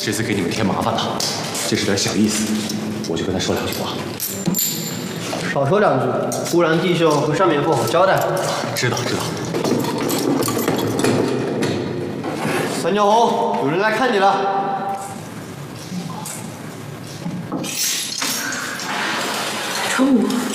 这次给你们添麻烦了，这是点小意思，我就跟他说两句话。 少说两句，不然弟兄和上面不好交代。 知道。 三角红，有人来看你了。 找我。